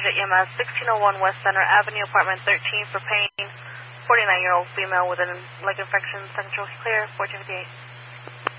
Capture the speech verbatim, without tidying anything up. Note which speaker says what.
Speaker 1: Jet E M S, sixteen oh one West Center Avenue, apartment thirteen for pain. forty-nine-year-old female with an leg infection, central clear, fourteen fifty-eight.